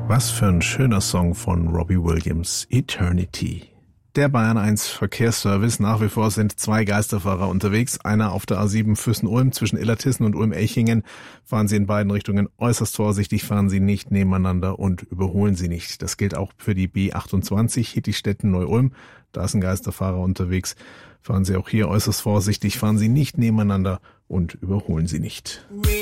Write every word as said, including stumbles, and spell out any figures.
Was für ein schöner Song von Robbie Williams, Eternity. Der Bayern eins Verkehrsservice. Nach wie vor sind zwei Geisterfahrer unterwegs. Einer auf der A sieben Füssen-Ulm zwischen Illertissen und Ulm-Elchingen. Fahren Sie in beiden Richtungen äußerst vorsichtig, fahren Sie nicht nebeneinander und überholen Sie nicht. Das gilt auch für die B achtundzwanzig Hittichstetten-Neu-Ulm. Da ist ein Geisterfahrer unterwegs. Fahren Sie auch hier äußerst vorsichtig, fahren Sie nicht nebeneinander und überholen Sie nicht.